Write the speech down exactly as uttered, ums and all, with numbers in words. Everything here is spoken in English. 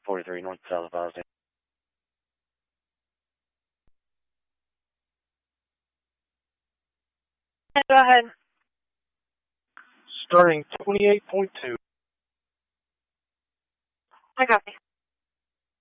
forty-three North South Boston. Go ahead. Starting twenty-eight point two. I copy.